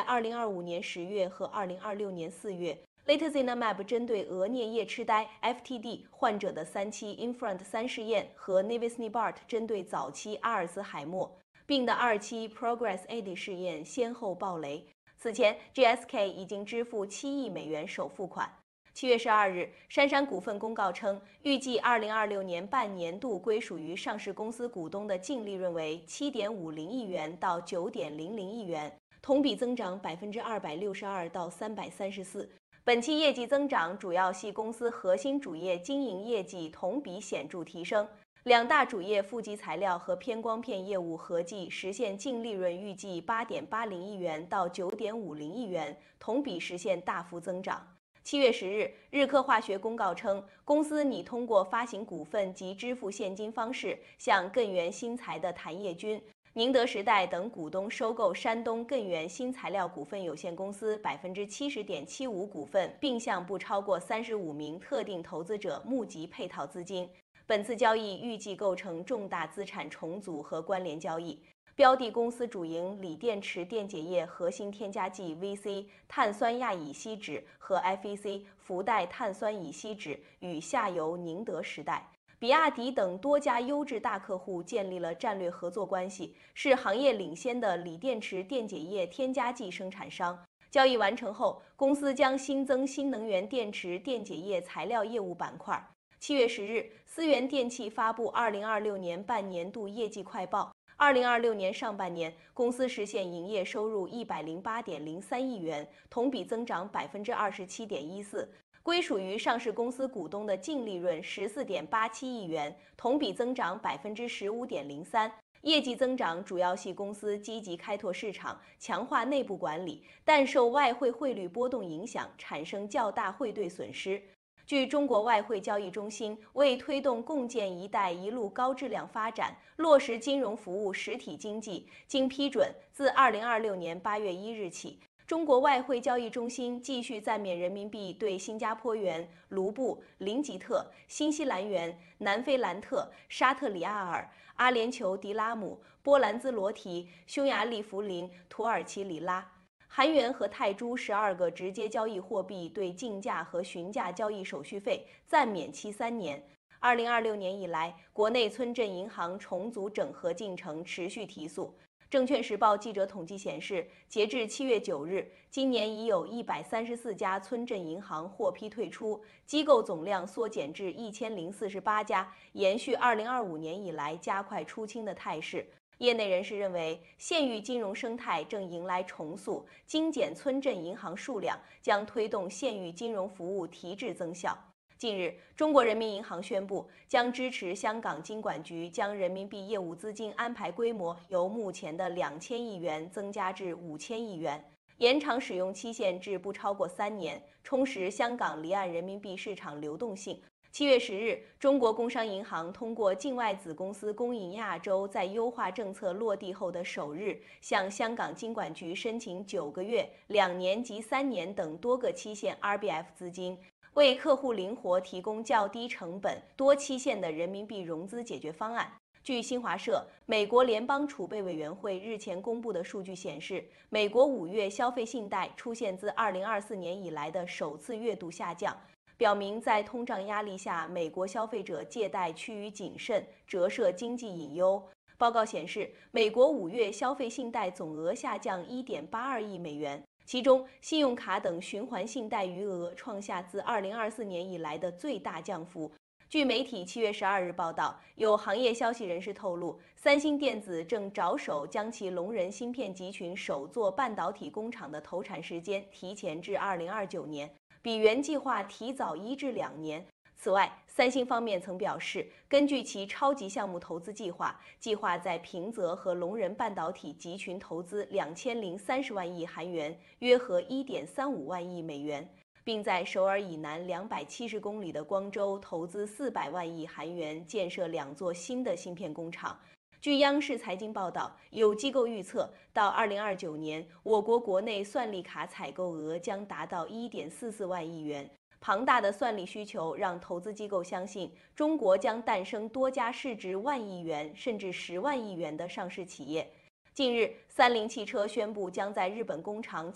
2025年10月和2026年4月，Lecanemab 针对额颞叶痴呆 （FTD） 患者的3期 INFRONT-3试验和 Navisnibart 针对早期阿尔茨海默病的2期 PROGRESS-AD 试验先后爆雷。此前 ，GSK 已经支付7亿美元首付款。7月12日，杉杉股份公告称，预计2026年半年度归属于上市公司股东的净利润为7.50亿元到9.00亿元，同比增长262%到334%。本期业绩增长主要系公司核心主业经营业绩同比显著提升，两大主业负极材料和偏光片业务合计实现净利润预计8.80亿元到9.50亿元，同比实现大幅增长。7月10日，日科化学公告称，公司拟通过发行股份及支付现金方式，向艮元新材的谭业军、宁德时代等股东收购山东艮元新材料股份有限公司70.75%股份，并向不超过35名特定投资者募集配套资金。本次交易预计构成重大资产重组和关联交易。标的公司主营锂电池电解液核心添加剂 VC 碳酸亚乙烯酯和 FEC 氟代碳酸乙烯酯，与下游宁德时代、比亚迪等多家优质大客户建立了战略合作关系，是行业领先的锂电池电解液添加剂生产商。交易完成后，公司将新增新能源电池电解液材料业务板块。7月10日，思源电器发布2026年半年度业绩快报。2026年上半年，公司实现营业收入108.03亿元，同比增长27.14%，归属于上市公司股东的净利润14.87亿元，同比增长15.03%。业绩增长主要系公司积极开拓市场，强化内部管理，但受外汇汇率波动影响，产生较大汇兑损失。据中国外汇交易中心，为推动共建“一带一路”高质量发展，落实金融服务实体经济，经批准，自2026年8月1日起，中国外汇交易中心继续暂免人民币对新加坡元、卢布、林吉特、新西兰元、南非兰特、沙特里亚尔、阿联酋迪拉姆、波兰兹罗提、匈牙利福林、土耳其里拉、韩元和泰铢12个直接交易货币对竞价和询价交易手续费暂免期3年。2026年以来，国内村镇银行重组整合进程持续提速。证券时报记者统计显示，截至7月9日，今年已有134家村镇银行获批退出，机构总量缩减至1048家，延续2025年以来加快出清的态势。业内人士认为，县域金融生态正迎来重塑，精简村镇银行数量将推动县域金融服务提质增效。近日，中国人民银行宣布，将支持香港金管局将人民币业务资金安排规模由目前的2000亿元增加至5000亿元，延长使用期限至不超过3年，充实香港离岸人民币市场流动性。7月10日，中国工商银行通过境外子公司工银亚洲在优化政策落地后的首日，向香港金管局申请9个月、2年及3年等多个期限 RBF 资金，为客户灵活提供较低成本、多期限的人民币融资解决方案。据新华社，美国联邦储备委员会日前公布的数据显示，美国5月消费信贷出现自2024年以来的首次月度下降，表明在通胀压力下，美国消费者借贷趋于谨慎，折射经济隐忧。报告显示，美国5月消费信贷总额下降1.82亿美元，其中信用卡等循环信贷余额创下自2024年以来的最大降幅。据媒体7月12日报道，有行业消息人士透露，三星电子正着手将其龙仁芯片集群首座半导体工厂的投产时间提前至2029年，比原计划提早1至2年。此外，三星方面曾表示，根据其超级项目投资计划，计划在平泽和龙仁半导体集群投资2030万亿韩元，约合1.35万亿美元，并在首尔以南270公里的光州投资400万亿韩元建设2座新的芯片工厂。据央视财经报道，有机构预测，到2029年，我国国内算力卡采购额将达到1.44万亿元。庞大的算力需求让投资机构相信，中国将诞生多家市值1万亿元甚至10万亿元的上市企业。近日，三菱汽车宣布将在日本工厂